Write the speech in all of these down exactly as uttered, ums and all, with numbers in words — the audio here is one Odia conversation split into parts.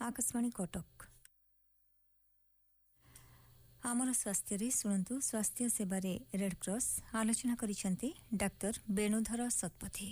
आकाशवाणी कटक आमर स्वास्थ्य शुणु स्वास्थ्य सेवार रेडक्रॉस आलोचना करिसेंती डाक्टर बेणुधर सतपथी।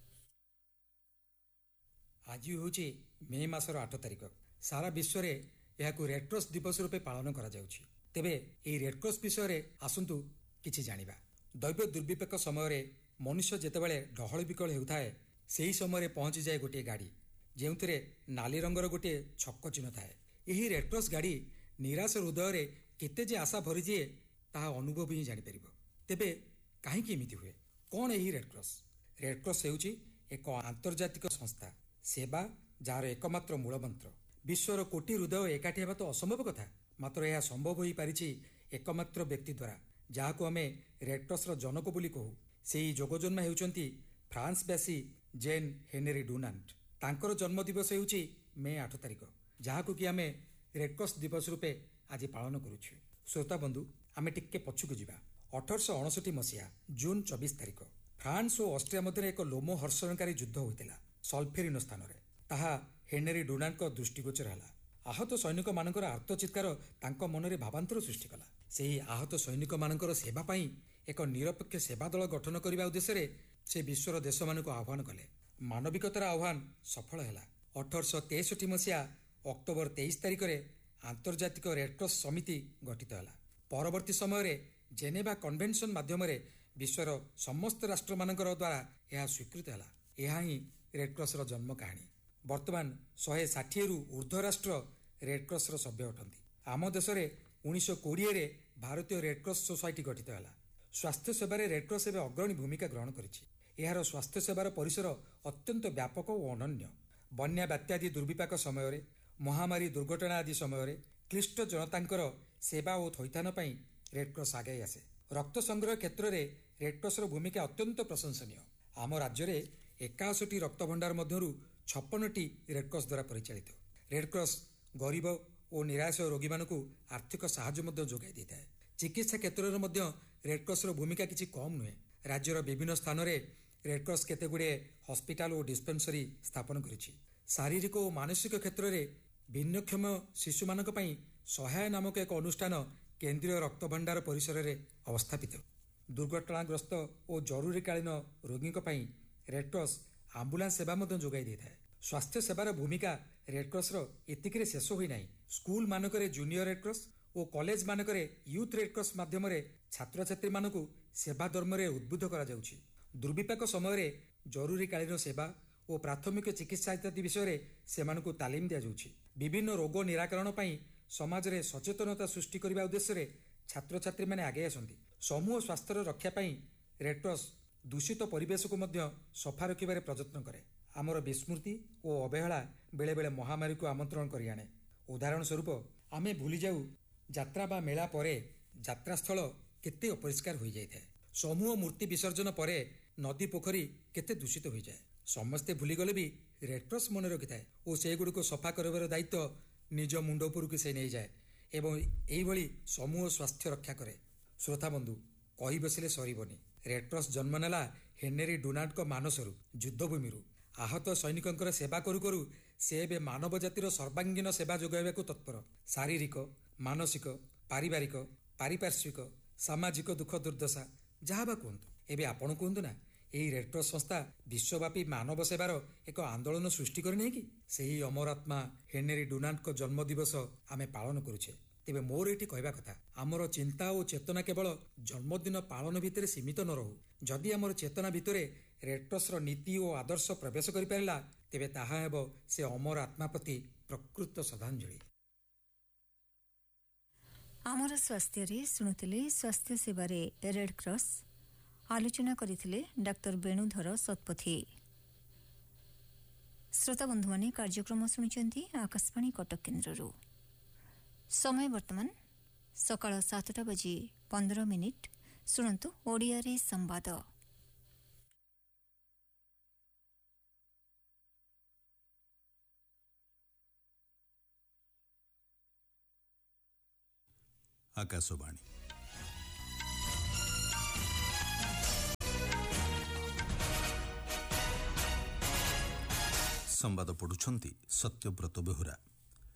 आज हूँ मे मासर आठ तारिख। सारा विश्व में यह रेडक्रॉस दिवस रूपे पालन करा जाउछि। तेबे एही रेडक्रॉस विषय आसंतु किछि जानिबा। दैव दुर्विपाक समय मनुष्य जेतेबेले डहल विकल हेउथाए सेही समय पहुंची जाए गोटे गाड़ी जेउथिरे नाली रंगर गोटे छक्क चिन्ह थाए। एही रेडक्रॉस गाड़ी निराश हृदय रे केते जे आशा भरी जे ताहा अनुभव ही जानि परिबो। तेबे काहेकि एमिति हुए कोन एही रेडक्रॉस? रेडक्रॉस हेउछि एक आंतर्जातिक संस्था सेवा जार एकमात्र मूलमंत्र। विश्वर कोटी हृदय एकाठी हेबा तो असंभव कथा, मात्र यह संभव होई पारिछि एकमात्र व्यक्ति द्वारा जाहाको आमे रेडक्रॉस रो जनक बोली कहू। सेही जोगजन्म हेउचंती फ्रांसवासी जेन हेनरी डुनांट। तांकर जन्म दिवस हेउछि मे आठ तारिख, जाहाको कि आमे रेडक्रॉस दिवस रूपे आज पालन करुछु। श्रोता बंधु, आमे टिक्के पछुक जिबा। अठारश अणसठी मसीहा जून चौबीस तारिख फ्रांस और ऑस्ट्रिया मध्य एक लोम हर्षणकारी युद्ध होइतिला सल्फेरिनो स्थान रे। ताहा हेनरी डुनांट दृष्टिगोचर हला। आहत सैनिक मानकर आर्तचित्कार तांको मनरे भावांतर सृष्टि कला। सेही आहत सैनिक मानकर सेवा पई एक निरपेक्ष सेवा दल गठन करबा उद्देश्य रे से विश्वर देश मानक आह्वान कले। मानविकतार आह्वान सफल हैला। अठारश तेसठी मसीहा अक्टोबर तेईस तारिख रे आंतर्जातिक रेडक्रॉस समिति गठित हैला। परवर्ती समय रे जेनेवा कन्वेंशन माध्यम रे विश्वर समस्त राष्ट्र मानकर द्वारा यह स्वीकृत हैला। यह ही रेडक्रॉस रो जन्म कहानी। वर्तमान शहे षाठी रु ऊर्ध्व राष्ट्र रेडक्रॉस रो सभ्य अटंती। आम देश रे उन्नीस कोड़े रे भारतीय रेडक्रॉस सोसाइटी गठित हैला। स्वास्थ्य सेवार रेडक्रॉस एवं अग्रणी भूमिका ग्रहण करिछि। एहार स्वास्थ्य सेवार परिसर अत्यंत व्यापक और अनन्य। बन्या बात्यादि दुर्विपाक समय रे, महामारी दुर्घटना आदि समय रे क्लिष्ट जनतांकर सेवा और थैथान पई रेडक्रॉस आगे आसे। रक्त संग्रह क्षेत्र रे रेडक्रॉस रो भूमिका अत्यंत प्रशंसनीय। आम राज्य रे इक्यासी रक्त भंडार मध्यरु छप्पन टी रेडक्रॉस द्वारा परिचालित। रेडक्रॉस गरीब और निराश रोगी मानकु आर्थिक सहायता मध्य जोगाई देता है। चिकित्सा क्षेत्र में मध्य रेडक्रॉस रो भूमिका किछि कम नुहे। राज्यर विभिन्न स्थान रे रेडक्रॉस केते गुडे हॉस्पिटल और डिस्पेंसरी स्थापन करिछि। शारीरिक और मानसिक क्षेत्र में भिन्नक्षम शिशु मानक पई सहाय नामक एक अनुष्ठान केंद्रीय रक्त भंडार परिसर रे अवस्थापित। दुर्घटनाग्रस्त और जरूरीकालीन रोगी पई रेडक्रॉस आंबुलांस सेवा मध्य जोगाई देता है। स्वास्थ्य सेवार भूमिका रेडक्रॉस रो एतिकरे शेष होई नाही। स्कूल मानकरे जूनियर रेडक्रॉस और कॉलेज मानकरे यूथ रेडक्रॉस माध्यम रे छात्र छात्री मानकु सेवा धर्म रे उद्बुद्ध करा जाउछि। दुर्विपाक समय रे जरूरीकालीन सेवा और प्राथमिक चिकित्सा इत्यादि विषय रे सेमानकु तालीम दिया जाउछि। विभिन्न रोग निराकरण पई समाज रे सचेतनता सृष्टि करबा उद्देश्य रे छात्र छात्री माने आगे आसंती। समूह स्वास्थ्य रक्षा पई रेडक्रॉस दूषित परिवेश को मध्य सफा रखिबारे प्रयत्न करे। आमर विस्मृति और अवहेला बेले बेले महामारी को आमंत्रण करि आने। उदाहरण स्वरूप आमे भूली जाऊ यात्रा बा मेला परे यात्रास्थल केते अपरिष्कार होई जाय थाए। समूह मूर्ति विसर्जन परे नदी पोखरी केते दूषित होई जाय। समस्ते भूली गले भी रेडक्रॉस मन रखि थाए और से गुडी को सफा करबार दायित्व निज मुंड उपर को से नहीं जाए एवं एही भली समूह स्वास्थ्य रक्षा करे। श्रोता बंधु, कहि बसिले सरीबनी। रेडक्रॉस जन्म नेला हेनरी डुनांट को मानसरु युद्धभूमि रु। आहत सैनिकंकर सेवा करू करू से बे मानव जातिर सर्वांगीन सेवा जोगाइबा को तत्पर। शारीरिक, मानसिक, पारिवारिक, पारिपार्श्विक, सामाजिक दुख दुर्दशा जहाँ बा कहतु एवं आपण कहतु ना, यही रेडक्रॉस संस्था विश्वव्यापी मानव सेवार एक आंदोलन सृष्टि करने कि सही अमरात्मा हेनरी डुनांट को जन्म दिवस आमे पालन करुछे। तेबे मोर एठी कहबा कथा, आमर चिंता और चेतना केवल जन्मदिन पालन भितर सीमित न रहू। जदि आमर चेतना भितरे रेडक्रॉस रो नीति और आदर्श प्रवेश करि पारला तेबे ताहा हेबो से अमर आत्मा प्रति प्रकृत श्रद्धांजलि। आमर स्वास्थ्य रे सुनुतिले स्वास्थ्य सेवारे रेडक्रॉस आलोचना करिथिले डाक्टर बेणुधर सतपथी। श्रोता बंधु माने कार्यक्रम सुनिचंती आकाशवाणी कटक केन्द्ररू। समय वर्तमान सकाळ सातटा बजी पंद्रह मिनिट। शुणु ओडिया रे संवाद। आकाशवाणी संवाद पढ़ुछंती सत्यव्रत बेहुरा।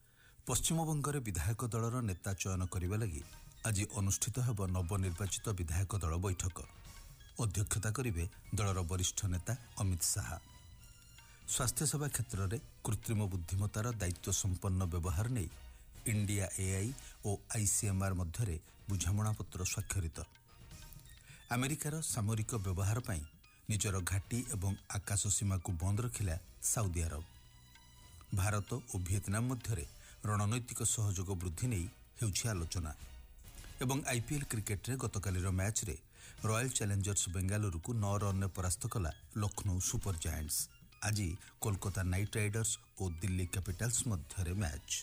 ପଶ୍ଚିମବଙ୍ଗରେ ବିଧାୟକ ଦଳର ନେତା ଚୟନ କରିବା ଲାଗି ଆଜି ଅନୁଷ୍ଠିତ ହେବ ନବନିର୍ବାଚିତ ବିଧାୟକ ଦଳ ବୈଠକ। ଅଧ୍ୟକ୍ଷତା କରିବେ ଦଳର ବରିଷ୍ଠ ନେତା ଅମିତ ଶାହା। ସ୍ୱାସ୍ଥ୍ୟସେବା କ୍ଷେତ୍ରରେ କୃତ୍ରିମ ବୁଦ୍ଧିମତ୍ତାର ଦାୟିତ୍ୱ ସମ୍ପନ୍ନ ବ୍ୟବହାର ନେଇ ଇଣ୍ଡିଆ ଏଆଇ ଓ ଆଇସିଏମ୍ଆର୍ ମଧ୍ୟରେ ବୁଝାମଣାପତ୍ର ସ୍ୱାକ୍ଷରିତ। ଆମେରିକାର ସାମରିକ ବ୍ୟବହାର ପାଇଁ ନିଜର ଘାଟି ଏବଂ ଆକାଶ ସୀମାକୁ ବନ୍ଦ ରଖିଲା ସାଉଦି ଆରବ। ଭାରତ ଓ ଭିଏତନାମ ମଧ୍ୟରେ ରଣନୈତିକ ସହଯୋଗ ବୃଦ୍ଧି ନେଇ ହେଉଛି ଆଲୋଚନା। ଏବଂ ଆଇପିଏଲ୍ କ୍ରିକେଟରେ ଗତକାଲିର ମ୍ୟାଚ୍ରେ ରୟାଲ ଚ୍ୟାଲେଞ୍ଜର୍ସ ବେଙ୍ଗାଲୁରୁକୁ ନଅ ରନ୍ରେ ପରାସ୍ତ କଲା ଲକ୍ଷ୍ନୌ ସୁପର ଜାଏଣ୍ଟସ୍। ଆଜି କୋଲକାତା ନାଇଟ୍ ରାଇଡର୍ସ ଓ ଦିଲ୍ଲୀ କ୍ୟାପିଟାଲ୍ସ ମଧ୍ୟରେ ମ୍ୟାଚ୍।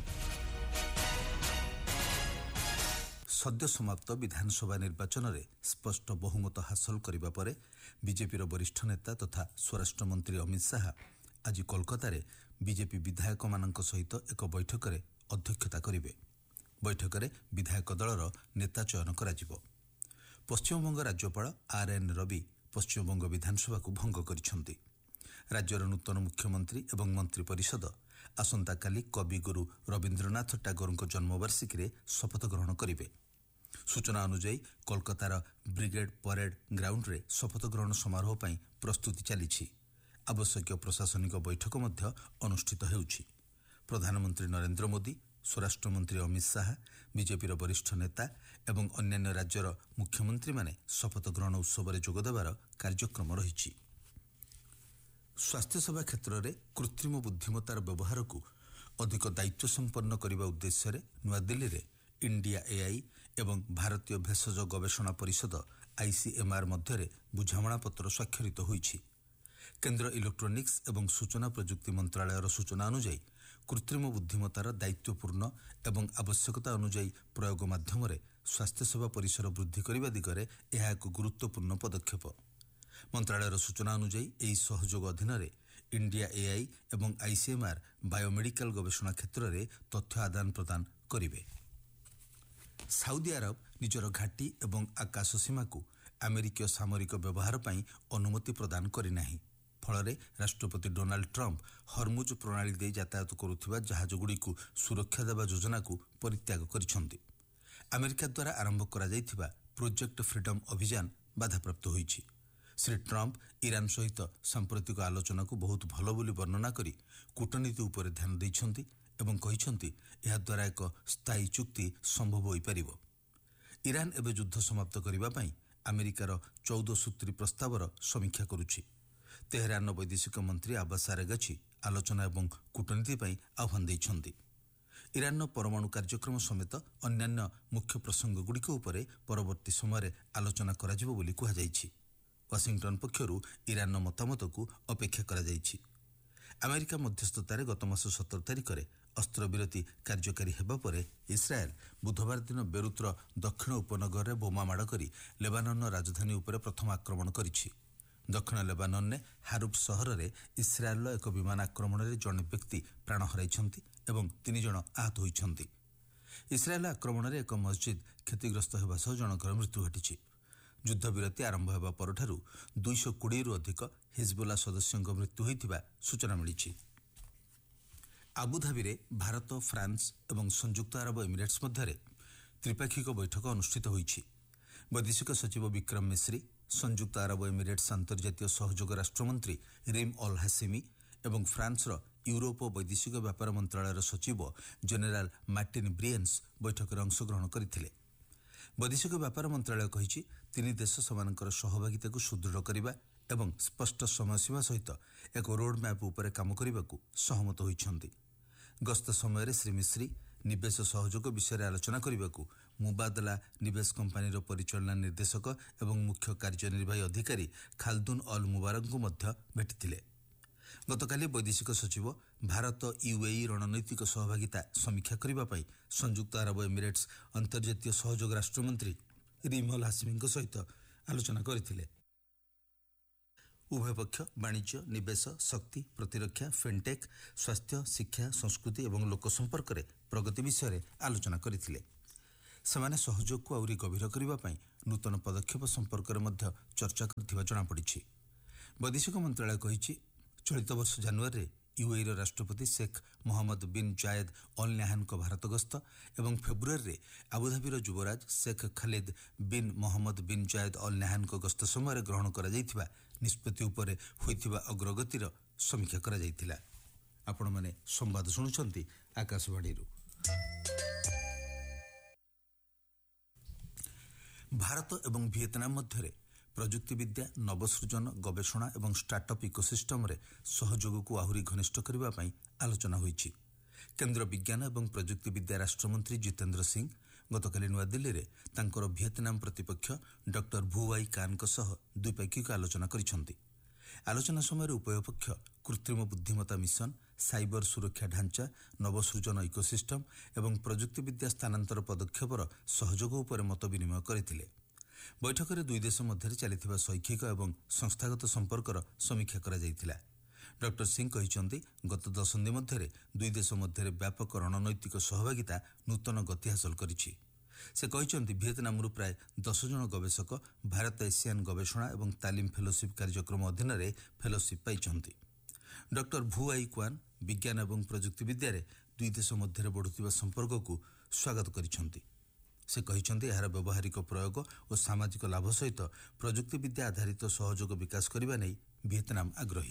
ସଦ୍ୟ ସମାପ୍ତ ବିଧାନସଭା ନିର୍ବାଚନରେ ସ୍ପଷ୍ଟ ବହୁମତ ହାସଲ କରିବା ପରେ ବିଜେପିର ବରିଷ୍ଠ ନେତା ତଥା ସ୍ୱରାଷ୍ଟ୍ରମନ୍ତ୍ରୀ ଅମିତ ଶାହା ଆଜି କୋଲକାତାରେ ବିଜେପି ବିଧାୟକମାନଙ୍କ ସହିତ ଏକ ବୈଠକରେ ଅଧ୍ୟକ୍ଷତା କରିବେ। ବୈଠକରେ ବିଧାୟକ ଦଳର ନେତା ଚୟନ କରାଯିବ। ପଶ୍ଚିମବଙ୍ଗ ରାଜ୍ୟପାଳ ଆର୍ ଏନ୍ ରବି ପଶ୍ଚିମବଙ୍ଗ ବିଧାନସଭାକୁ ଭଙ୍ଗ କରିଛନ୍ତି। ରାଜ୍ୟର ନୂତନ ମୁଖ୍ୟମନ୍ତ୍ରୀ ଏବଂ ମନ୍ତ୍ରୀ ପରିଷଦ ଆସନ୍ତାକାଲି କବିଗୁରୁ ରବୀନ୍ଦ୍ରନାଥ ଟାଗୋରଙ୍କ ଜନ୍ମବାର୍ଷିକୀରେ ଶପଥ ଗ୍ରହଣ କରିବେ। ସୂଚନା ଅନୁଯାୟୀ କୋଲକାତାର ବ୍ରିଗେଡ୍ ପରେଡ୍ ଗ୍ରାଉଣ୍ଡରେ ଶପଥ ଗ୍ରହଣ ସମାରୋହ ପାଇଁ ପ୍ରସ୍ତୁତି ଚାଲିଛି। ଆବଶ୍ୟକୀୟ ପ୍ରଶାସନିକ ବୈଠକ ମଧ୍ୟ ଅନୁଷ୍ଠିତ ହେଉଛି। ପ୍ରଧାନମନ୍ତ୍ରୀ ନରେନ୍ଦ୍ର ମୋଦି, ସ୍ୱରାଷ୍ଟ୍ରମନ୍ତ୍ରୀ ଅମିତ ଶାହା, ବିଜେପିର ବରିଷ୍ଠ ନେତା ଏବଂ ଅନ୍ୟାନ୍ୟ ରାଜ୍ୟର ମୁଖ୍ୟମନ୍ତ୍ରୀମାନେ ଶପଥ ଗ୍ରହଣ ଉତ୍ସବରେ ଯୋଗଦେବାର କାର୍ଯ୍ୟକ୍ରମ ରହିଛି। ସ୍ୱାସ୍ଥ୍ୟସେବା କ୍ଷେତ୍ରରେ କୃତ୍ରିମ ବୁଦ୍ଧିମତ୍ତାର ବ୍ୟବହାରକୁ ଅଧିକ ଦାୟିତ୍ୱ ସମ୍ପନ୍ନ କରିବା ଉଦ୍ଦେଶ୍ୟରେ ନୂଆଦିଲ୍ଲୀରେ ଇଣ୍ଡିଆ ଏଆଇ ଏବଂ ଭାରତୀୟ ଭେଷଜ ଗବେଷଣା ପରିଷଦ ଆଇସିଏମ୍ଆର୍ ମଧ୍ୟରେ ବୁଝାମଣାପତ୍ର ସ୍ୱାକ୍ଷରିତ ହୋଇଛି। କେନ୍ଦ୍ର ଇଲେକ୍ଟ୍ରୋନିକ୍ସ ଏବଂ ସୂଚନା ପ୍ରଯୁକ୍ତି ମନ୍ତ୍ରଣାଳୟର ସୂଚନା ଅନୁଯାୟୀ କୃତ୍ରିମ ବୁଦ୍ଧିମତ୍ତାର ଦାୟିତ୍ୱପୂର୍ଣ୍ଣ ଏବଂ ଆବଶ୍ୟକତା ଅନୁଯାୟୀ ପ୍ରୟୋଗ ମାଧ୍ୟମରେ ସ୍ୱାସ୍ଥ୍ୟସେବା ପରିସର ବୃଦ୍ଧି କରିବା ଦିଗରେ ଏହା ଏକ ଗୁରୁତ୍ୱପୂର୍ଣ୍ଣ ପଦକ୍ଷେପ। ମନ୍ତ୍ରଣାଳୟର ସୂଚନା ଅନୁଯାୟୀ ଏହି ସହଯୋଗ ଅଧୀନରେ ଇଣ୍ଡିଆ ଏଆଇ ଏବଂ ଆଇସିଏମ୍ଆର୍ ବାୟୋମେଡିକାଲ ଗବେଷଣା କ୍ଷେତ୍ରରେ ତଥ୍ୟ ଆଦାନ ପ୍ରଦାନ କରିବେ। ସାଉଦି ଆରବ ନିଜର ଘାଟି ଏବଂ ଆକାଶ ସୀମାକୁ ଆମେରିକୀୟ ସାମରିକ ବ୍ୟବହାର ପାଇଁ ଅନୁମତି ପ୍ରଦାନ କରିନାହିଁ। ଫଳରେ ରାଷ୍ଟ୍ରପତି ଡୋନାଲ୍ଡ ଟ୍ରମ୍ପ ହର୍ମୁଜ ପ୍ରଣାଳୀ ଦେଇ ଯାତାୟାତ କରୁଥିବା ଜାହାଜଗୁଡ଼ିକୁ ସୁରକ୍ଷା ଦେବା ଯୋଜନାକୁ ପରିତ୍ୟାଗ କରିଛନ୍ତି। ଆମେରିକା ଦ୍ୱାରା ଆରମ୍ଭ କରାଯାଇଥିବା ପ୍ରୋଜେକ୍ଟ ଫ୍ରିଡମ୍ ଅଭିଯାନ ବାଧାପ୍ରାପ୍ତ ହୋଇଛି। ଶ୍ରୀ ଟ୍ରମ୍ପ ଇରାନ ସହିତ ସାମ୍ପ୍ରତିକ ଆଲୋଚନାକୁ ବହୁତ ଭଲ ବୋଲି ବର୍ଣ୍ଣନା କରି କୂଟନୀତି ଉପରେ ଧ୍ୟାନ ଦେଇଛନ୍ତି ଏବଂ କହିଛନ୍ତି ଏହାଦ୍ୱାରା ଏକ ସ୍ଥାୟୀ ଚୁକ୍ତି ସମ୍ଭବ ହୋଇପାରିବ। ଇରାନ ଏବେ ଯୁଦ୍ଧ ସମାପ୍ତ କରିବା ପାଇଁ ଆମେରିକାର ଚଉଦ ସୂତ୍ରୀ ପ୍ରସ୍ତାବର ସମୀକ୍ଷା କରୁଛି। ତେହେରାନର ବୈଦେଶିକ ମନ୍ତ୍ରୀ ଆବାସ ଆରାଗାଚି ଆଲୋଚନା ଏବଂ କୂଟନୀତି ପାଇଁ ଆହ୍ୱାନ ଦେଇଛନ୍ତି। ଇରାନର ପରମାଣୁ କାର୍ଯ୍ୟକ୍ରମ ସମେତ ଅନ୍ୟାନ୍ୟ ମୁଖ୍ୟ ପ୍ରସଙ୍ଗଗୁଡ଼ିକ ଉପରେ ପରବର୍ତ୍ତୀ ସମୟରେ ଆଲୋଚନା କରାଯିବ ବୋଲି କୁହାଯାଇଛି। ୱାଶିଂଟନ ପକ୍ଷରୁ ଇରାନର ମତାମତକୁ ଅପେକ୍ଷା କରାଯାଇଛି। ଆମେରିକା ମଧ୍ୟସ୍ଥତାରେ ଗତ ମାସ ସତର ତାରିଖରେ ଅସ୍ତ୍ରବିରତି କାର୍ଯ୍ୟକାରୀ ହେବା ପରେ ଇସ୍ରାଏଲ ବୁଧବାର ଦିନ ବେରୁତ୍ର ଦକ୍ଷିଣ ଉପନଗରରେ ବୋମା ମାଡ଼ କରି ଲେବାନନର ରାଜଧାନୀ ଉପରେ ପ୍ରଥମ ଆକ୍ରମଣ କରିଛି। ଦକ୍ଷିଣ ଲେବାନନରେ ହାରୁଫ ସହରରେ ଇସ୍ରାଏଲର ଏକ ବିମାନ ଆକ୍ରମଣରେ ଜଣେ ବ୍ୟକ୍ତି ପ୍ରାଣ ହରାଇଛନ୍ତି ଏବଂ ତିନି ଜଣ ଆହତ ହୋଇଛନ୍ତି। ଇସ୍ରାଏଲ ଆକ୍ରମଣରେ ଏକ ମସଜିଦ୍ କ୍ଷତିଗ୍ରସ୍ତ ହେବା ସହ ଜଣଙ୍କର ମୃତ୍ୟୁ ଘଟିଛି। ଯୁଦ୍ଧବିରତି ଆରମ୍ଭ ହେବା ପରଠାରୁ ଦୁଇଶହ କୋଡ଼ିଏରୁ ଅଧିକ ହିଜବୁଲ୍ଲା ସଦସ୍ୟଙ୍କ ମୃତ୍ୟୁ ହୋଇଥିବା ସୂଚନା ମିଳିଛି। ଆବୁଧାବିରେ ଭାରତ, ଫ୍ରାନ୍ସ ଏବଂ ସଂଯୁକ୍ତ ଆରବ ଏମିରେଟ୍ସ ମଧ୍ୟରେ ତ୍ରିପାକ୍ଷିକ ବୈଠକ ଅନୁଷ୍ଠିତ ହୋଇଛି। ବୈଦେଶିକ ସଚିବ ବିକ୍ରମ ମିଶ୍ରି, ସଂଯୁକ୍ତ ଆରବ ଏମିରେଟ୍ସ ଆନ୍ତର୍ଜାତୀୟ ସହଯୋଗ ରାଷ୍ଟ୍ରମନ୍ତ୍ରୀ ରିମ୍ ଅଲ୍ ହାସିମି ଏବଂ ଫ୍ରାନ୍ସର ୟୁରୋପ ବୈଦେଶିକ ବ୍ୟାପାର ମନ୍ତ୍ରଣାଳୟର ସଚିବ ଜେନେରାଲ ମାର୍ଟିନ୍ ବ୍ରିଏନ୍ସ ବୈଠକରେ ଅଂଶଗ୍ରହଣ କରିଥିଲେ। ବୈଦେଶିକ ବ୍ୟାପାର ମନ୍ତ୍ରଣାଳୟ କହିଛି ତିନି ଦେଶ ସେମାନଙ୍କର ସହଭାଗିତାକୁ ସୁଦୃଢ଼ କରିବା ଏବଂ ସ୍ପଷ୍ଟ ସମୟସୀମା ସହିତ ଏକ ରୋଡ୍ ମ୍ୟାପ୍ ଉପରେ କାମ କରିବାକୁ ସହମତ ହୋଇଛନ୍ତି। ଗସ୍ତ ସମୟରେ ଶ୍ରୀ ମିଶ୍ରି ନିବେଶ ସହଯୋଗ ବିଷୟରେ ଆଲୋଚନା କରିବାକୁ ମୁବାଦଲା ନିବେଶ କମ୍ପାନୀର ପରିଚାଳନା ନିର୍ଦ୍ଦେଶକ ଏବଂ ମୁଖ୍ୟ କାର୍ଯ୍ୟନିର୍ବାହୀ ଅଧିକାରୀ ଖାଲଦୁନ୍ ଅଲ୍ ମୁବାରକଙ୍କୁ ମଧ୍ୟ ଭେଟିଥିଲେ। ଗତକାଲି ବୈଦେଶିକ ସଚିବ ଭାରତ ୟୁଏଇ ରଣନୈତିକ ସହଭାଗିତା ସମୀକ୍ଷା କରିବା ପାଇଁ ସଂଯୁକ୍ତ ଆରବ ଏମିରେଟ୍ସ ଅନ୍ତର୍ଜାତୀୟ ସହଯୋଗ ରାଷ୍ଟ୍ରମନ୍ତ୍ରୀ ରିମ୍ ଅଲ୍ ହାସିମିଙ୍କ ସହିତ ଆଲୋଚନା କରିଥିଲେ। ଉଭୟ ପକ୍ଷ ବାଣିଜ୍ୟ, ନିବେଶ, ଶକ୍ତି, ପ୍ରତିରକ୍ଷା, ଫିନ୍ଟେକ୍, ସ୍ୱାସ୍ଥ୍ୟ, ଶିକ୍ଷା, ସଂସ୍କୃତି ଏବଂ ଲୋକ ସମ୍ପର୍କରେ ପ୍ରଗତି ବିଷୟରେ ଆଲୋଚନା କରିଥିଲେ। ସେମାନେ ସହଯୋଗକୁ ଆହୁରି ଗଭୀର କରିବା ପାଇଁ ନୂତନ ପଦକ୍ଷେପ ସମ୍ପର୍କରେ ମଧ୍ୟ ଚର୍ଚ୍ଚା କରିଥିବା ଜଣାପଡ଼ିଛି। ବୈଦେଶିକ ମନ୍ତ୍ରଣାଳୟ କହିଛି ଚଳିତ ବର୍ଷ ଜାନୁଆରୀରେ ୟୁଏଇର ରାଷ୍ଟ୍ରପତି Sheikh Mohammed bin Zayed Al ନାହ୍ୟାନ୍ଙ୍କ Bharat ଗସ୍ତ ଏବଂ ଫେବୃଆରୀରେ ଆବୁଧାବିର ଯୁବରାଜ Sheikh Khalid bin Mohammed bin Zayed Al ନାହ୍ୟାନ୍ଙ୍କ ଗସ୍ତ ସମୟରେ ଗ୍ରହଣ କରାଯାଇଥିବା ନିଷ୍ପତ୍ତି ଉପରେ ହୋଇଥିବା ଅଗ୍ରଗତିର ସମୀକ୍ଷା କରାଯାଇଥିଲା। ଆପଣମାନେ ସମ୍ବାଦ ଶୁଣୁଛନ୍ତି ଆକାଶବାଣୀରୁ। ଭାରତ ଏବଂ ଭିଏତନାମ ମଧ୍ୟରେ ପ୍ରଯୁକ୍ତିବିଦ୍ୟା, ନବସୃଜନ, ଗବେଷଣା ଏବଂ ଷ୍ଟାର୍ଟଅପ୍ ଇକୋସିଷ୍ଟମରେ ସହଯୋଗକୁ ଆହୁରି ଘନିଷ୍ଠ କରିବା ପାଇଁ ଆଲୋଚନା ହୋଇଛି। କେନ୍ଦ୍ର ବିଜ୍ଞାନ ଏବଂ ପ୍ରଯୁକ୍ତିବିଦ୍ୟା ରାଷ୍ଟ୍ରମନ୍ତ୍ରୀ ଜିତେନ୍ଦ୍ର ସିଂ ଗତକାଲି ନୂଆଦିଲ୍ଲୀରେ ତାଙ୍କର ଭିଏତନାମ ପ୍ରତିପକ୍ଷ ଡକ୍ଟର ଭୁ ୱାଇ କାନ୍ଙ୍କ ସହ ଦ୍ୱିପାକ୍ଷିକ ଆଲୋଚନା କରିଛନ୍ତି। ଆଲୋଚନା ସମୟରେ ଉଭୟ ପକ୍ଷ କୃତ୍ରିମ ବୁଦ୍ଧିମତ୍ତା ମିଶନ, ସାଇବର ସୁରକ୍ଷା ଢାଞ୍ଚା, ନବସୃଜନ ଇକୋସିଷ୍ଟମ ଏବଂ ପ୍ରଯୁକ୍ତିବିଦ୍ୟା ସ୍ଥାନାନ୍ତର ପଦକ୍ଷେପର ସହଯୋଗ ଉପରେ ମତ ବିନିମୟ କରିଥିଲେ। ବୈଠକରେ ଦୁଇ ଦେଶ ମଧ୍ୟରେ ଚାଲିଥିବା ଶୈକ୍ଷିକ ଏବଂ ସଂସ୍ଥାଗତ ସମ୍ପର୍କର ସମୀକ୍ଷା କରାଯାଇଥିଲା। ଡକ୍ଟର ସିଂ କହିଛନ୍ତି, ଗତ ଦଶନ୍ଧି ମଧ୍ୟରେ ଦୁଇ ଦେଶ ମଧ୍ୟରେ ବ୍ୟାପକ ରଣନୈତିକ ସହଭାଗିତା ନୂତନ ଗତି ହାସଲ କରିଛି। ସେ କହିଛନ୍ତି, ଭିଏତନାମରୁ ପ୍ରାୟ ଦଶ ଜଣ ଗବେଷକ ଭାରତ ଏସିଆନ୍ ଗବେଷଣା ଏବଂ ତାଲିମ ଫେଲୋସିପ୍ କାର୍ଯ୍ୟକ୍ରମ ଅଧୀନରେ ଫେଲୋସିପ୍ ପାଇଛନ୍ତି। ଡକ୍ଟର ଭୁ ୱାଇ କ୍ୱାନ୍ ବିଜ୍ଞାନ ଏବଂ ପ୍ରଯୁକ୍ତିବିଦ୍ୟାରେ ଦୁଇ ଦେଶ ମଧ୍ୟରେ ବଢ଼ୁଥିବା ସମ୍ପର୍କକୁ ସ୍ୱାଗତ କରିଛନ୍ତି। ସେ କହିଛନ୍ତି, ଏହାର ବ୍ୟବହାରିକ ପ୍ରୟୋଗ ଓ ସାମାଜିକ ଲାଭ ସହିତ ପ୍ରଯୁକ୍ତିବିଦ୍ୟା ଆଧାରିତ ସହଯୋଗ ବିକାଶ କରିବା ନେଇ ଭିଏତନାମ ଆଗ୍ରହୀ।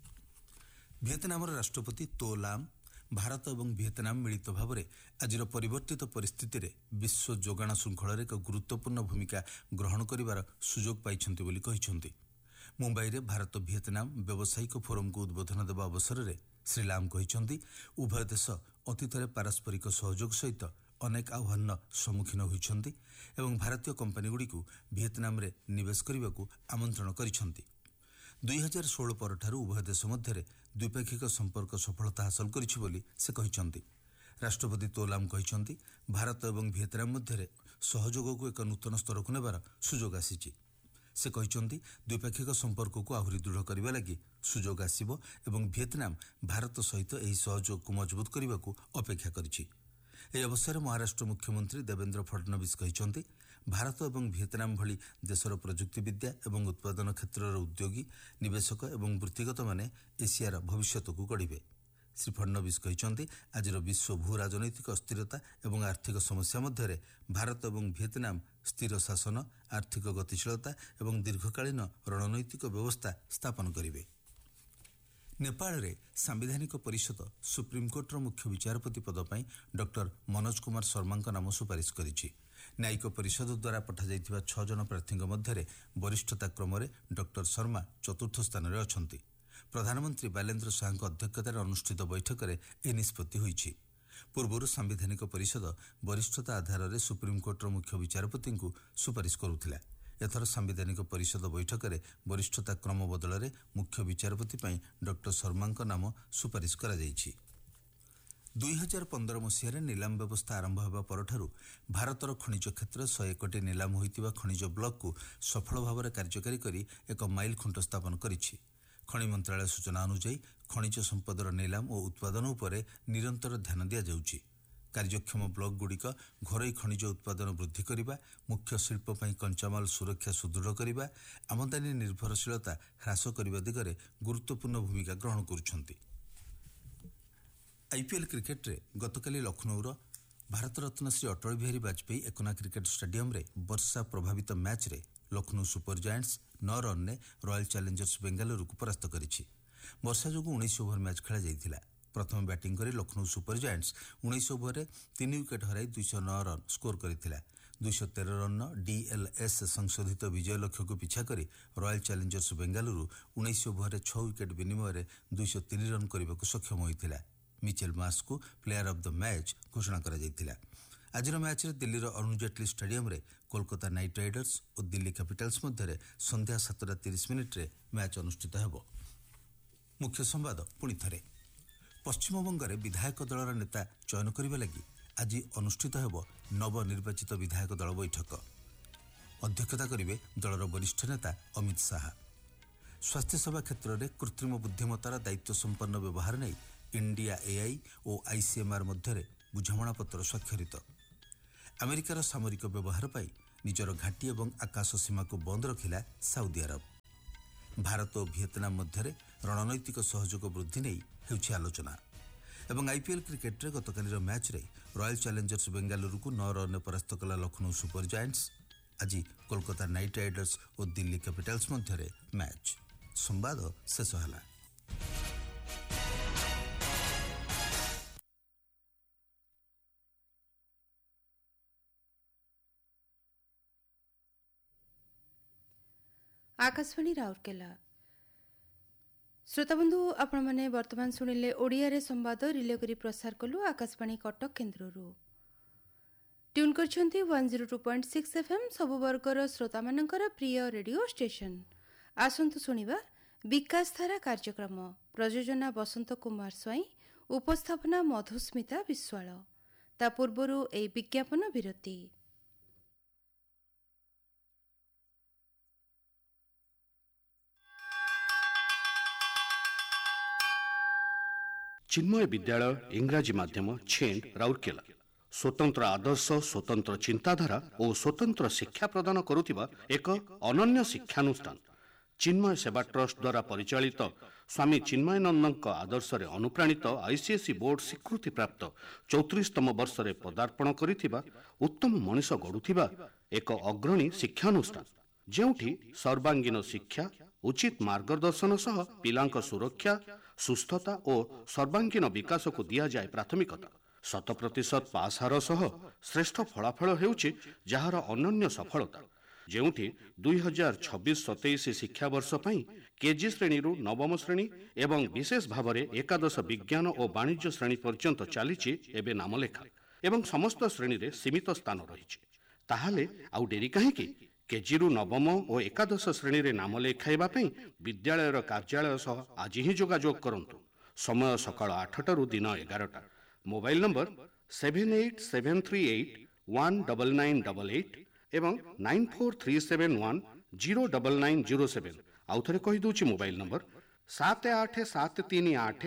ଭିଏତନାମର ରାଷ୍ଟ୍ରପତି ତୋ ଲାମ୍ ଭାରତ ଏବଂ ଭିଏତନାମ ମିଳିତ ଭାବରେ ଆଜିର ପରିବର୍ତ୍ତିତ ପରିସ୍ଥିତିରେ ବିଶ୍ୱ ଯୋଗାଣ ଶୃଙ୍ଖଳରେ ଏକ ଗୁରୁତ୍ୱପୂର୍ଣ୍ଣ ଭୂମିକା ଗ୍ରହଣ କରିବାର ସୁଯୋଗ ପାଇଛନ୍ତି ବୋଲି କହିଛନ୍ତି। ମୁମ୍ବାଇରେ ଭାରତ ଭିଏତନାମ ବ୍ୟବସାୟିକ ଫୋରମକୁ ଉଦ୍ବୋଧନ ଦେବା ଅବସରରେ ଶ୍ରୀ ଲାମ୍ କହିଛନ୍ତି, ଉଭୟ ଦେଶ ଅତୀତରେ ପାରସ୍ପରିକ ସହଯୋଗ ସହିତ ଅନେକ ଆହ୍ୱାନର ସମ୍ମୁଖୀନ ହୋଇଛନ୍ତି ଏବଂ ଭାରତୀୟ କମ୍ପାନୀଗୁଡ଼ିକୁ ଭିଏତନାମରେ ନିବେଶ କରିବାକୁ ଆମନ୍ତ୍ରଣ କରିଛନ୍ତି। ଦୁଇ ହଜାର ଷୋହଳ ପରଠାରୁ ଉଭୟ ଦେଶ ମଧ୍ୟରେ ଦ୍ୱିପାକ୍ଷିକ ସମ୍ପର୍କ ସଫଳତା ହାସଲ କରିଛି ବୋଲି ସେ କହିଛନ୍ତି। ରାଷ୍ଟ୍ରପତି ତୋ ଲାମ୍ କହିଛନ୍ତି, ଭାରତ ଏବଂ ଭିଏତନାମ ମଧ୍ୟରେ ସହଯୋଗକୁ ଏକ ନୂତନ ସ୍ତରକୁ ନେବାର ସୁଯୋଗ ଆସିଛି। ସେ କହିଛନ୍ତି, ଦ୍ୱିପାକ୍ଷିକ ସମ୍ପର୍କକୁ ଆହୁରି ଦୃଢ଼ କରିବା ଲାଗି ସୁଯୋଗ ଆସିବ ଏବଂ ଭିଏତନାମ ଭାରତ ସହିତ ଏହି ସହଯୋଗକୁ ମଜବୁତ କରିବାକୁ ଅପେକ୍ଷା କରିଛି। ଏହି ଅବସରରେ ମହାରାଷ୍ଟ୍ର ମୁଖ୍ୟମନ୍ତ୍ରୀ ଦେବେନ୍ଦ୍ର ଫଡନବିସ୍ କହିଛନ୍ତି, ଭାରତ ଏବଂ ଭିଏତନାମ ଭଳି ଦେଶର ପ୍ରଯୁକ୍ତିବିଦ୍ୟା ଏବଂ ଉତ୍ପାଦନ କ୍ଷେତ୍ରର ଉଦ୍ୟୋଗୀ, ନିବେଶକ ଏବଂ ବୃତ୍ତିଗତମାନେ ଏସିଆର ଭବିଷ୍ୟତକୁ ଗଢ଼ିବେ। ଶ୍ରୀ ଫଡନବିସ୍ କହିଛନ୍ତି, ଆଜିର ବିଶ୍ୱ ଭୂ ରାଜନୈତିକ ଅସ୍ଥିରତା ଏବଂ ଆର୍ଥିକ ସମସ୍ୟା ମଧ୍ୟରେ ଭାରତ ଏବଂ ଭିଏତନାମ ସ୍ଥିର ଶାସନ, ଆର୍ଥିକ ଗତିଶୀଳତା ଏବଂ ଦୀର୍ଘକାଳୀନ ରଣନୈତିକ ବ୍ୟବସ୍ଥା ସ୍ଥାପନ କରିବେ। ନେପାଳରେ ସାମ୍ବିଧାନିକ ପରିଷଦ ସୁପ୍ରିମକୋର୍ଟର ମୁଖ୍ୟ ବିଚାରପତି ପଦ ପାଇଁ ଡକ୍ଟର ମନୋଜ କୁମାର ଶର୍ମାଙ୍କ ନାମ ସୁପାରିଶ କରିଛି। ନ୍ୟାୟିକ ପରିଷଦ ଦ୍ୱାରା ପଠାଯାଇଥିବା ଛଅ ଜଣ ପ୍ରାର୍ଥୀଙ୍କ ମଧ୍ୟରେ ବରିଷ୍ଠତା କ୍ରମରେ ଡକ୍ଟର ଶର୍ମା ଚତୁର୍ଥ ସ୍ଥାନରେ ଅଛନ୍ତି। ପ୍ରଧାନମନ୍ତ୍ରୀ ବାଲେନ୍ଦ୍ର ଶାହଙ୍କ ଅଧ୍ୟକ୍ଷତାରେ ଅନୁଷ୍ଠିତ ବୈଠକରେ ଏହି ନିଷ୍ପତ୍ତି ହୋଇଛି। ପୂର୍ବରୁ ସାମ୍ବିଧାନିକ ପରିଷଦ ବରିଷ୍ଠତା ଆଧାରରେ ସୁପ୍ରିମକୋର୍ଟର ମୁଖ୍ୟ ବିଚାରପତିଙ୍କୁ ସୁପାରିଶ କରୁଥିଲା। ଏଥର ସାମ୍ବିଧାନିକ ପରିଷଦ ବୈଠକରେ ବରିଷ୍ଠତା କ୍ରମ ବଦଳରେ ମୁଖ୍ୟ ବିଚାରପତି ପାଇଁ ଡକ୍ଟର ଶର୍ମାଙ୍କ ନାମ ସୁପାରିଶ କରାଯାଇଛି। ଦୁଇ ହଜାର ପନ୍ଦର ମସିହାରେ ନିଲାମ ବ୍ୟବସ୍ଥା ଆରମ୍ଭ ହେବା ପରଠାରୁ ଭାରତର ଖଣିଜ କ୍ଷେତ୍ର ଶହେ କୋଟି ନିଲାମ ହୋଇଥିବା ଖଣିଜ ବ୍ଲକକୁ ସଫଳ ଭାବରେ କାର୍ଯ୍ୟକାରୀ କରି ଏକ ମାଇଲ ଖୁଣ୍ଟ ସ୍ଥାପନ କରିଛି। ଖଣି ମନ୍ତ୍ରାଳୟ ସୂଚନା ଅନୁଯାୟୀ ଖଣିଜ ସମ୍ପଦର ନିଲାମ ଓ ଉତ୍ପାଦନ ଉପରେ ନିରନ୍ତର ଧ୍ୟାନ ଦିଆଯାଉଛି। କାର୍ଯ୍ୟକ୍ଷମ ବ୍ଲକଗୁଡ଼ିକ ଘରୋଇ ଖଣିଜ ଉତ୍ପାଦନ ବୃଦ୍ଧି କରିବା, ମୁଖ୍ୟ ଶିଳ୍ପ ପାଇଁ କଞ୍ଚାମାଲ ସୁରକ୍ଷା ସୁଦୃଢ଼ କରିବା, ଆମଦାନୀ ନିର୍ଭରଶୀଳତା ହ୍ରାସ କରିବା ଦିଗରେ ଗୁରୁତ୍ୱପୂର୍ଣ୍ଣ ଭୂମିକା ଗ୍ରହଣ କରୁଛନ୍ତି। ଆଇପିଏଲ୍ କ୍ରିକେଟରେ ଗତକାଲି ଲକ୍ଷ୍ନୌର ଭାରତରତ୍ନ ଶ୍ରୀ ଅଟଳ ବିହାରୀ ବାଜପେୟୀ ଏକନା କ୍ରିକେଟ ଷ୍ଟାଡିୟମରେ ବର୍ଷା ପ୍ରଭାବିତ ମ୍ୟାଚ୍ରେ ଲକ୍ଷ୍ନୌ ସୁପର ଜାଏଣ୍ଟସ୍ ନଅ ରନ୍ରେ ରୟାଲ ଚ୍ୟାଲେଞ୍ଜର୍ସ ବେଙ୍ଗାଲୁରୁକୁ ପରାସ୍ତ କରିଛି। ବର୍ଷା ଯୋଗୁଁ ଉଣେଇଶ ଓଭର ମ୍ୟାଚ୍ ଖେଳାଯାଇଥିଲା। ପ୍ରଥମେ ବ୍ୟାଟିଂ କରି ଲକ୍ଷ୍ନୌ ସୁପର ଜାଏଣ୍ଟସ୍ ଉଣେଇଶ ଓଭରରେ ତିନି ୱିକେଟ୍ ହରାଇ ଦୁଇଶହ ନଅ ରନ୍ ସ୍କୋର କରିଥିଲା। ଦୁଇଶହ ତେର ରନ୍ର ଡିଏଲ୍ଏସ୍ ସଂଶୋଧିତ ବିଜୟ ଲକ୍ଷ୍ୟକୁ ପିଛା କରି ରୟାଲ ଚ୍ୟାଲେଞ୍ଜର୍ସ ବେଙ୍ଗାଲୁରୁ ଉଣେଇଶ ଓଭରରେ ଛଅ ୱିକେଟ୍ ବିନିମୟରେ ଦୁଇଶହ ତିନି ରନ୍ କରିବାକୁ ସକ୍ଷମ ହୋଇଥିଲା। Mitchell ମାର୍ସଙ୍କୁ player of the match ଘୋଷଣା କରାଯାଇଥିଲା। ଆଜିର ମ୍ୟାଚ୍ରେ ଦିଲ୍ଲୀର ଅରୁଣ ଜେଟଲୀ ଷ୍ଟାଡିୟମରେ କୋଲକାତା ନାଇଟ୍ ରାଇଡର୍ସ ଓ ଦିଲ୍ଲୀ କ୍ୟାପିଟାଲ୍ସ ମଧ୍ୟରେ ସନ୍ଧ୍ୟା ସାତଟା ତିରିଶ ମିନିଟ୍ରେ ମ୍ୟାଚ୍ ଅନୁଷ୍ଠିତ ହେବ। ମୁଖ୍ୟ ସମ୍ବାଦ ପୁଣି ଥରେ। ପଶ୍ଚିମବଙ୍ଗରେ ବିଧାୟକ ଦଳର ନେତା ଚୟନ କରିବା ଲାଗି ଆଜି ଅନୁଷ୍ଠିତ ହେବ ନବନିର୍ବାଚିତ ବିଧାୟକ ଦଳ ବୈଠକ। ଅଧ୍ୟକ୍ଷତା କରିବେ ଦଳର ବରିଷ୍ଠ ନେତା ଅମିତ ଶାହା। ସ୍ୱାସ୍ଥ୍ୟସେବା କ୍ଷେତ୍ରରେ କୃତ୍ରିମ ବୁଦ୍ଧିମତ୍ତାର ଦାୟିତ୍ୱ ସମ୍ପନ୍ନ ବ୍ୟବହାର ନେଇ ଇଣ୍ଡିଆ ଏଆଇ ଓ ଆଇସିଏମ୍ଆର୍ ମଧ୍ୟରେ ବୁଝାମଣାପତ୍ର ସ୍ୱାକ୍ଷରିତ। ଆମେରିକାର ସାମରିକ ବ୍ୟବହାର ପାଇଁ ନିଜର ଘାଟି ଏବଂ ଆକାଶ ସୀମାକୁ ବନ୍ଦ ରଖିଲା ସାଉଦି ଆରବ। ଭାରତ ଓ ଭିଏତନାମ ମଧ୍ୟରେ रणनैतिक सहयोग वृद्धि नहीं हेउछि आलोचना। एवं आईपीएल क्रिकेट गतकालीर मैच रे रॉयल चैलेंजर्स बेंगालुरु को नौ रन परास्त कला लखनऊ सुपर जायंट्स। आज कोलकाता नाइट राइडर्स और दिल्ली कैपिटल्स मध्य मैच। संवाद शेष है। आकाशवाणी राउरकेला। श्रोताबंधु आपण मैंने वर्तमान शुणिले ओडिया रे संवाद रिले करी प्रसार कलु Akashvani Cuttack केन्द्ररू। Tune करछंती one zero two point six FM सबु वर्गर श्रोता मानकर प्रिय रेडियो स्टेशन। आसंतु सुनिबा विकास धारा कार्यक्रम। प्रयोजना बसंत कुमार स्वाई, उपस्थापना मधुस्मिता विश्वाल। ता पूर्वरु ए विज्ञापन विरति। चिन्मय विद्यालय इंग्राजी माध्यम छेंड राउरकेला स्वतंत्र आदर्श, स्वतंत्र चिंताधारा और स्वतंत्र शिक्षा प्रदान करुथिबा एक अनन्य शिक्षानुष्ठान चिन्मय सेवा ट्रस्ट द्वारा परिचालित स्वामी चिन्मयानंद आदर्श रे अनुप्राणित आईसीएसई बोर्ड स्वीकृति प्राप्त चौतीसतम वर्ष रे पदार्पण करिथिबा उत्तम मनीष गढ़ुथिबा एक अग्रणी शिक्षानुष्ठान जेउठी सर्वांगीन शिक्षा, उचित मार्गदर्शन सह पिलांक सुरक्षा, सुस्थता और सर्वांगीन विकास को दिया जाए प्राथमिकता। शत प्रतिशत पास हार सह श्रेष्ठ फलाफल हेउछि जहार अनन्य सफलता जेउठी दुई हजार छब्बीस सतैश शिक्षा वर्ष पई केजी श्रेणी रु नवम श्रेणी एवं विशेष भाव में एकादश विज्ञान और वाणिज्य श्रेणी पर्यंत चलीछि एबे नामलेखा एवं समस्त श्रेणी रे सीमित स्थान रहिछि। ताहाले आउ डेरी काहेकि केजी रु नवम और एकादश श्रेणी रे नाम लेखाइबा पई विद्यालयर कार्यालय सह आज ही जोगाजोग करंतु। समय सकाळ आठटा रु दिन एगारटा। Mobile number seven eight seven three eight one nine nine eight eight एवं nine four three seven one zero nine nine zero seven. आउ थरे कहि दोछि मोबाइल नंबर सात आठ सात तीन आठ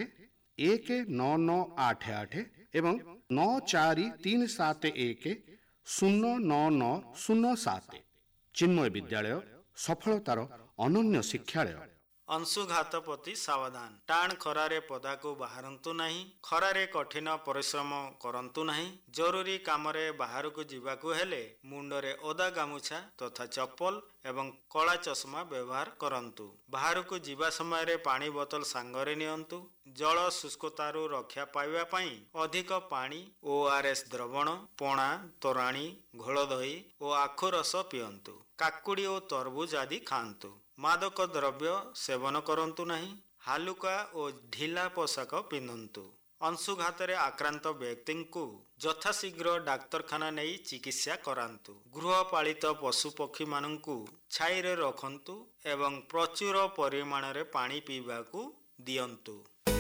एक नौ नौ आठ आठ एवं नौ चार तीन सात एक शून्य नौ नौ शून्य सात। चिन्मय विद्यालय सफलतार अनन्य शिक्षालय। अंशुघात प्रति सावधान। टाण खरारे पदाकू बाहरंतु नहीं, खरारे कठिन परिश्रम करंतु नहीं। जरूरी कामरे बाहरकू जीवाकू हेले मुंडरे ओदा गामुछा तथा चप्पल एवं कला चश्मा व्यवहार करंतु। बाहरकू जीवा समय रे पानी बोतल सांगरे नियंतु। जल शुष्कतारू रक्षा पाइबा पई अधिक पानी, ओआरएस द्रवण, पणा, तोराणी, घोल दही और आखु रस पियंतु। काकुड़ी और तरबूज आदि खांतु। मादक द्रव्य सेवन करंतु नहीं। हालुका और ढिला पोशाक पिंधंतु। अंशुघात आक्रांत व्यक्ति को यथाशीघ्र डाक्तरखाना नहीं चिकित्सा करांतु। गृहपालित पशुपक्षी मानंकु छाईरे रखंतु एवं प्रचुर परिमाण रे पानी पीवा को दियंतु।